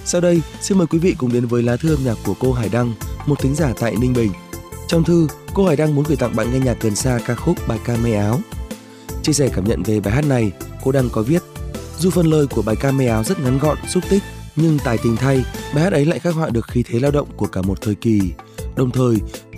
Sau đây, xin mời quý vị cùng đến với lá thư âm nhạc của cô Hải Đăng, một thính giả tại Ninh Bình. Trong thư, cô Hải Đăng muốn gửi tặng bạn nghe nhạc gần xa ca khúc Bài ca mây áo. Chia sẻ cảm nhận về bài hát này, cô Đăng có viết: dù phần lời của bài ca mây áo rất ngắn gọn, xúc tích, nhưng tài tình thay, bài hát ấy lại khắc họa được khí thế lao động của cả một thời kỳ. Đồng thời,